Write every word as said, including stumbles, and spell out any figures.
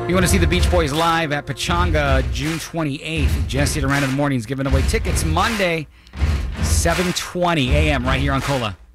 You want to see the Beach Boys live at Pechanga June twenty-eighth. Jesse Durant in the Morning's giving away tickets Monday, seven twenty a m right here on Cola.